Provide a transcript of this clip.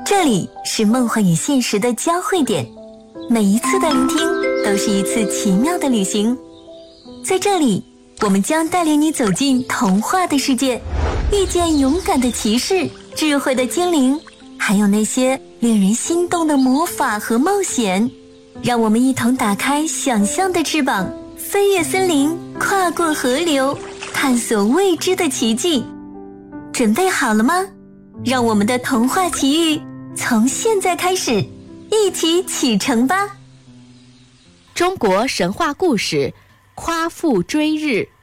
这里是梦幻与现实的交汇点，每一次的聆听都是一次奇妙的旅行。在这里，我们将带领你走进童话的世界，遇见勇敢的骑士、智慧的精灵，还有那些令人心动的魔法和冒险。让我们一同打开想象的翅膀，飞越森林，跨过河流，探索未知的奇迹。准备好了吗？让我们的童话奇遇从现在开始，一起启程吧！ 中国神话故事《夸父追日》。